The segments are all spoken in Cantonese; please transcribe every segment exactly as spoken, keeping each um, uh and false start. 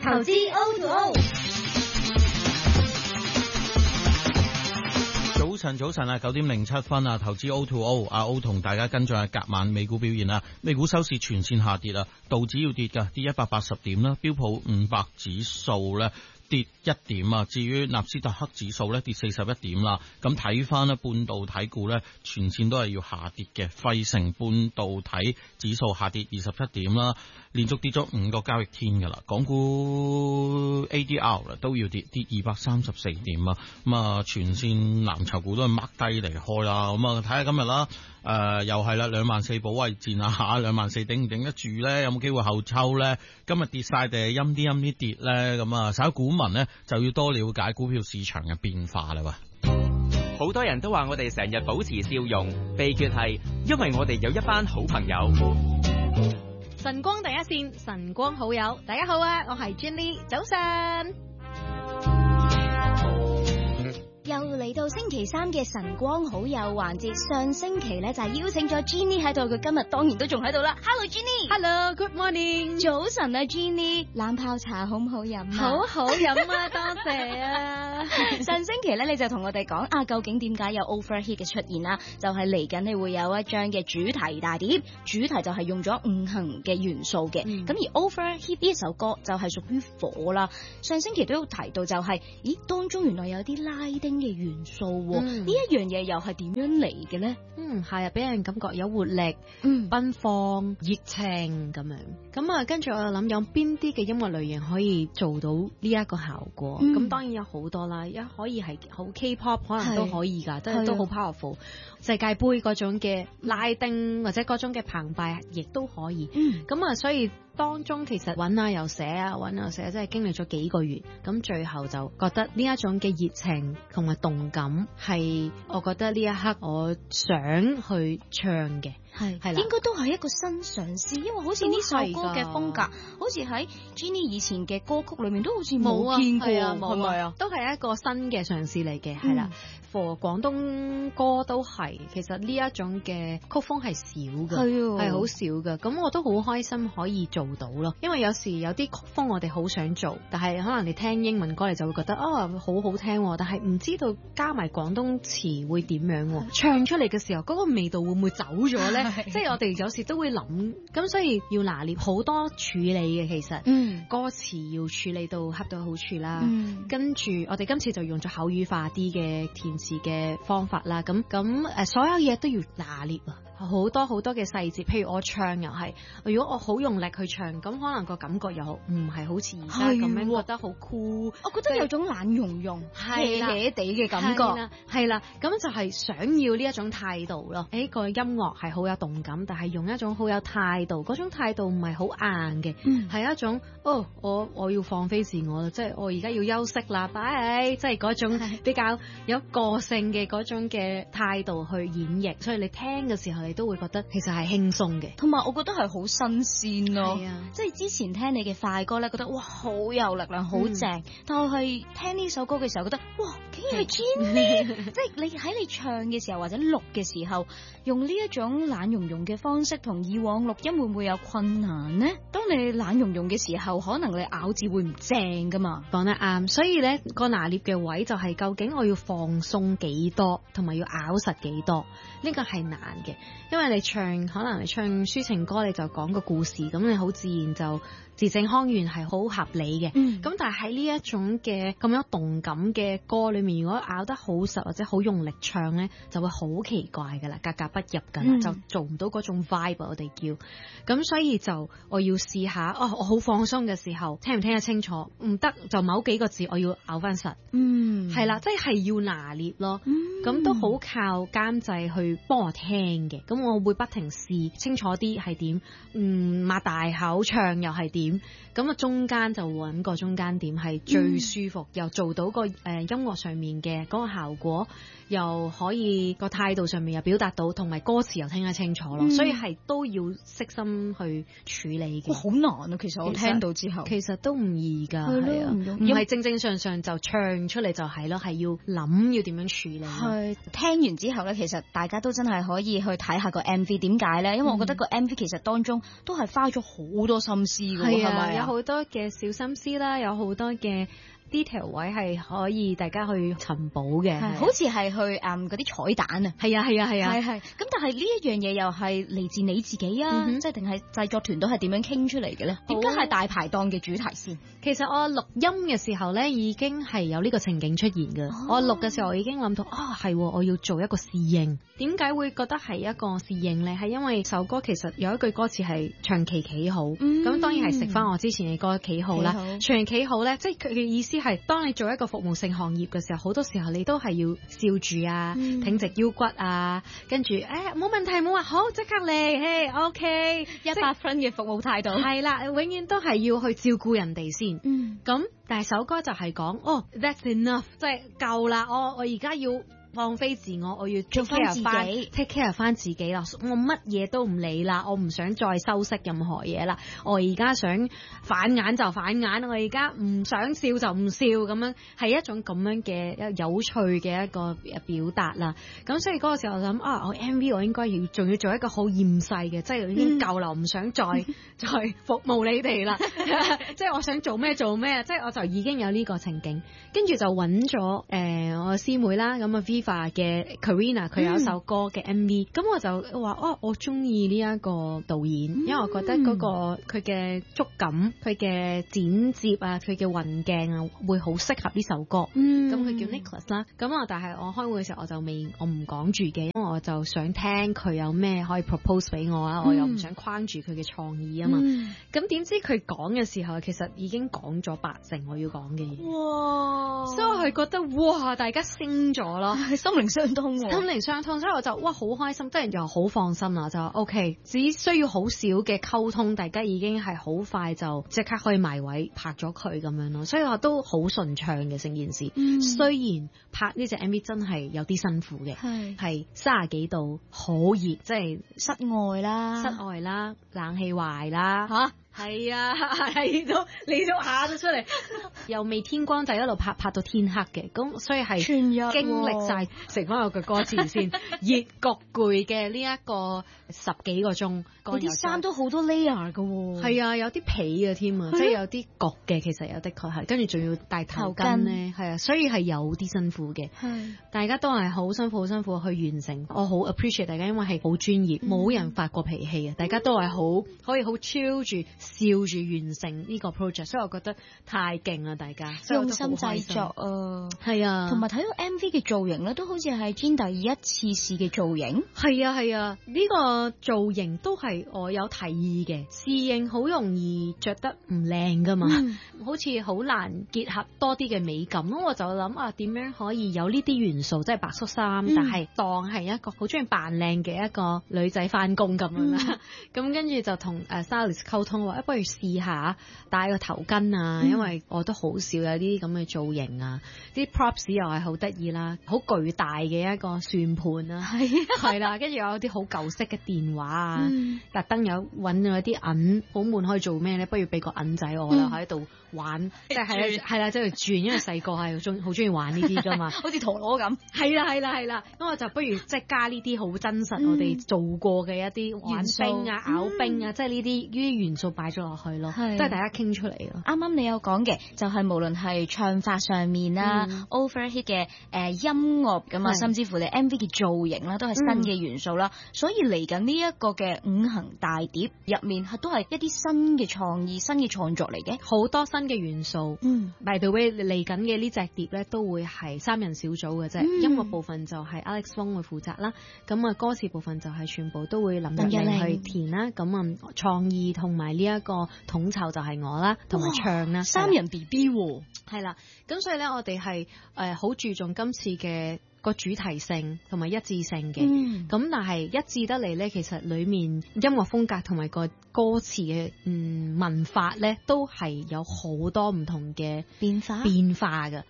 投資 O to O。 早晨，早晨啊，九點零七分啊，投資 O to O， 阿 O 同大家跟進下隔晚美股表現啦。美股收市全線下跌啊，道指要跌㗎，跌一百八十點啦，標普五百指數咧跌一點啊，至於納斯達克指數咧跌四十一點啦。咁睇翻咧，半導體股咧全線都係要下跌嘅，費城半導體指數下跌二十七點啦，連續跌咗五個交易天噶啦。港股 A D R 都要跌跌二百三十四點啊，咁啊全線藍籌股都係擘低嚟開啦。咁啊睇下今日啦，誒、呃、又係啦，兩萬四保衛戰啊嚇，兩萬四頂唔頂得住咧？有冇機會後抽咧？今日跌晒定係陰啲陰啲跌咧？咁啊，稍股民咧就要多了解股票市場嘅變化啦。喂， 好多人都話我哋成日保持笑容，秘訣係因為我哋有一班好朋友。 晨光第一線，晨光好友，大家好啊，我係 Jenny， 早晨。 又嚟到星期三嘅晨光好友環節，上星期咧就係邀請咗 Jenny 喺度，佢今日當然都仲喺度啦。Hello Jenny，Hello，Good morning， 早晨啊 Jenny， 冷泡茶好唔好飲啊？ 好好飲啊，多謝啊。 上星期咧你就同我哋講啊，究竟點解有 overheat 嘅出現啦？就係嚟緊你會有一張嘅主題大碟，主題就係用咗五行嘅元素嘅。咁、嗯、而 overheat 呢一首歌就係屬於火啦。上星期都有提到就係、是，咦當中原來有啲拉丁嘅元素，呢、嗯、一樣嘢又係點樣嚟嘅咧？ 嗯，係啊，俾人感覺有活力、嗯、奔放、熱情咁樣。咁啊，跟住我又諗有邊啲嘅音樂類型可以做到呢一個效果？咁、嗯、當然有好多啦，一可以係好 K-pop， 可能都可以㗎，真係都好 powerful。世界盃嗰種嘅拉丁或者嗰種嘅澎湃，亦都可以。咁、嗯、啊，所以當中其實揾下又寫啊，揾下又寫，真係經歷咗幾個月，咁最後就覺得呢一種嘅熱情同埋動感係，我覺得呢一刻我想去唱嘅。係係啦，應該都係一個新嘗試，因為好似呢首歌嘅風格，好似喺 Jenny 以前嘅歌曲裏面都好似冇見過，係咪啊？ 都係一個新嘅嘗試嚟嘅，係啦。for 廣東歌都係，其實呢一種嘅曲風係少嘅，係好少嘅。咁我都好開心可以做到咯，因為有時有啲曲風我哋好想做，但係可能你聽英文歌你就會覺得哦好好聽，但係唔知道加埋廣東詞會點樣，唱出嚟嘅時候嗰個味道會唔會走咗咧？即係我哋有時都會諗，咁所以要拿捏好多處理嘅，其實，嗯，歌詞要處理到恰到好處啦。嗯、跟住我哋今次就用咗口語化啲嘅填詞嘅方法啦。咁咁誒，所有嘢都要拿捏啊。好多好多嘅細節，譬如我唱又係，如果我好用力去唱，咁可能個感覺又唔係好似而家咁樣覺得好酷。 我覺得有種懶融融、斜斜地嘅感覺。 係啦，咁就係想要呢一種態度咯。誒，個音樂係好有動感，但係用一種好有態度，嗰種態度唔係好硬嘅，係、嗯、一種哦，我我要放飛自我啦，即係我而家要休息啦，拜，即係嗰種比較有個性嘅嗰種嘅態度去演繹，所以你聽嘅時候，你都會覺得其實係輕鬆嘅， 同埋我覺得係好新鮮咯。係啊，即係之前聽你嘅快歌咧，覺得哇好有力量，好正、嗯。但係聽呢首歌嘅時候，覺得哇竟然係 Jenny， 即係你喺你唱嘅時候或者錄嘅時候，用呢一種懶融融嘅方式，同以往錄音會唔會有困難呢？當你懶融融嘅時候，可能你咬字會唔正噶嘛？ 講得啱，所以咧個拿捏嘅位就係究竟我要放鬆幾多，同埋要咬實幾多，呢個係難嘅。因為你唱可能你唱抒情歌，你就講個故事，咁你好自然就字正腔圓係好合理嘅。咁、嗯、但係喺呢一種嘅咁樣動感嘅歌裏面，如果咬得好實或者好用力唱咧，就會好奇怪噶啦，格格不入噶啦、嗯，就做唔到嗰種 vibe 我哋叫。咁所以就我要試下，哦，我好放鬆嘅時候，聽唔聽得清楚？唔得就某幾個字我要咬翻實。嗯，係啦，即係要拿捏咯。咁、嗯、都好靠監製去幫我聽嘅。咁我會不停試清楚啲係點，嗯，擘大口唱又係點，咁啊中間就揾個中間點係最舒服，嗯、又做到個誒、呃、音樂上面嘅嗰個效果，又可以個態度上面又表達到，同埋歌詞又聽得清楚咯、嗯，所以係都要悉心去處理嘅。 好難啊！其實我聽到之後， 其實都唔易噶，係啊，唔係正正常常就唱出嚟就係咯，係要諗要點樣處理。 係聽完之後咧，其實大家都真係可以去睇下個 M V， 點解咧？因為我覺得個 M V 其實當中都係花咗好多心思嘅， 係啊， 係咪有好多嘅小心思啦，有好多嘅detail 位係可以大家去尋寶嘅， 好似係去誒嗰啲彩蛋啊， 係啊係啊係啊， 係係。咁但係呢一樣嘢又係嚟自你自己啊， 嗯、 即係定係製作團隊係點樣傾出嚟嘅咧？點解係大排檔嘅主題先？ 其實我錄音嘅時候咧，已經係有呢個情景出現嘅。哦、我錄嘅時候我已經諗到，啊係，我要做一個侍應。點解會覺得係一個侍應咧？係因為首歌其實有一句歌詞係長期企好，咁、嗯、當然係食翻我之前嘅歌企好啦。長期企好咧，即係佢嘅意思係，當你做一個服務性行業嘅時候，好多時候你都係要笑住啊，嗯、挺直腰骨啊，跟住誒冇問題冇話好，即刻嚟，嘿 OK， 一百分嘅服務態度。 係啦，永遠都係要去照顧人哋先。 嗯， 咁但係首歌就係講，哦 that's enough，即係夠啦，我我而家要放飛自我，我要 take care 翻 take care 翻自己啦，我乜嘢都唔理啦，我唔想再修飾任何嘢啦，我而家想反眼就反眼，我而家唔想笑就唔笑，咁樣係一種咁樣嘅有趣嘅一個表達啦。咁所以嗰個時候我諗啊，我 M V 我應該要仲要做一個好厭世嘅，即係已經夠啦，唔想再再服務你哋啦，即係我想做咩做咩，即係我就已經有呢個情景，跟住就揾咗誒我師妹啦，咁啊 Viva 嘅 Karina 佢有一首歌嘅 M V，咁、嗯、我就話哦，我中意呢一個導演，嗯、因為我覺得嗰、那個佢嘅觸感、佢嘅剪接啊、佢嘅運鏡啊，會好適合呢首歌。咁、嗯、佢叫 Nicholas 啦，咁啊，但係我開會嘅時候我就未，我唔講住嘅，因為我就想聽佢有咩可以 propose 俾我啊，嗯、我又唔想框住佢嘅創意啊嘛。咁點、嗯、知佢講嘅時候，其實已經講咗八成我要講嘅嘢。哇！所以我係覺得哇，大家升咗咯， 心靈相通、啊， 心靈相通，所以我就哇好開心，即係又好放心啦，就 OK， 只需要好少嘅溝通，大家已經係好快就即刻可以埋位拍咗佢咁樣咯，所以我都好順暢嘅成件事。嗯、雖然拍呢隻 M V 真係有啲辛苦嘅，係係三十幾度，好熱，即係室外啦， 室外啦，冷氣壞啦，吓。係啊，係都你都下咗出嚟，又未天光就一路拍拍到天黑嘅，咁所以係經歷晒成翻我嘅歌詞先，熱焗攰嘅呢一個十幾個鐘， 嗰啲衫都好多 layer 㗎喎， 係啊，有啲皮嘅添啊，即係有啲焗嘅，其實有的確係，跟住仲要戴頭巾咧，係啊，所以係有啲辛苦嘅，係大家都係好辛苦好辛苦去完成，我好 appreciate 大家，因為係好專業，冇、嗯、人發過脾氣啊，大家都係好可以好 chill 住。笑住完成呢個 project，所以我覺得太勁啦！大家用心製作啊， 係啊， 同埋睇到 M V 嘅造型咧，都好似係 Jean 第一次試嘅造型。 係啊係啊，呢、這個造型都係我有提議嘅。侍應好容易着得唔靚噶嘛，嗯、好似好難結合多啲嘅美感。咁我就諗啊，點樣可以有呢啲元素，即係白恤衫，嗯、但係當係一個好中意扮靚嘅一個女仔翻工咁樣啦。咁跟住就同誒 stylist 溝通話，不如試下戴個頭巾啊，嗯、因為我都好少有啲咁嘅造型啊，啲 props 又係好得意啦，好巨大嘅一個算盤啦，係係啦，跟住有啲好舊式嘅電話啊，嗯、特登有揾咗啲銀，好悶可以做咩咧？不如俾個銀仔我啦，喺度、嗯、玩，即係係係啦，即係轉，因為細個係中好中意玩呢啲噶嘛， 好似陀螺咁， 係啦係啦係啦，咁我就不如即係加呢啲好真實、嗯、我哋做過嘅一啲玩冰啊、咬冰啊，嗯、即係呢啲呢啲元素擺咗落去咯，即係大家傾出嚟咯。 啱啱你有講嘅，就係、是、無論係唱法上面啦、嗯、overhead 嘅誒、呃、音樂咁啊，是甚至乎你 M V 嘅造型啦，都係新嘅元素啦。嗯、所以嚟緊呢一個嘅五行大碟入面，係都係一啲新嘅創意、新嘅創作嚟嘅， 好多新嘅元素。嗯，by the way 嚟緊嘅呢隻碟咧，都會係三人小組嘅啫。嗯、音樂部分就係 Alex Wong 去負責啦，咁啊歌詞部分就係全部都會林日玲去填啦。咁啊創意同埋呢一個統籌就係我啦，同埋唱啦， 三人 B B 喎， 係啦。咁所以咧，我哋係誒好注重今次嘅個主題性同埋一致性嘅。咁、嗯、但係一致得嚟咧，其實裏面音樂風格同埋個歌詞嘅嗯文法咧，都係有好多唔同嘅變化變化嘅。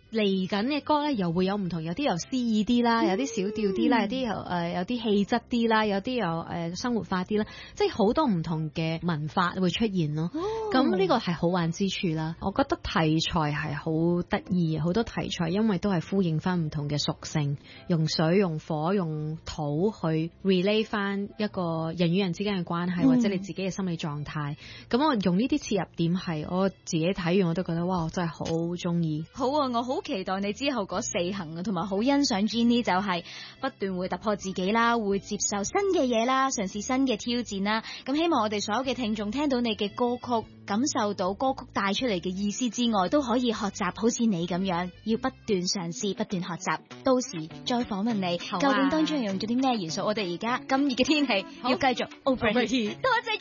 嚟緊嘅歌咧又會有唔同，有啲又詩意啲啦，有啲小調啲啦，有啲又誒有啲氣質啲啦，有啲又誒生活化啲啦，即係好多唔同嘅文化會出現咯。咁呢個係好玩之處啦。我覺得題材係好得意，好多題材因為都係呼應翻唔同嘅屬性，用水、用火、用土去 relate 翻一個人與人之間嘅關係，嗯、或者你自己嘅心理狀態。咁我用呢啲切入點係我自己睇完我都覺得哇，我真係好中意。 好啊，我好期待你之後嗰四行啊，同埋好欣賞 Jenny 就係不斷會突破自己啦，會接受新嘅嘢啦，嘗試新嘅挑戰啦。咁希望我哋所有嘅聽眾聽到你嘅歌曲，感受到歌曲帶出嚟嘅意思之外，都可以學習好似你咁樣，要不斷嘗試，不斷學習。到時再訪問你，啊、究竟當中用咗啲咩元素？我哋而家咁熱嘅天氣，要繼續 overheat。多謝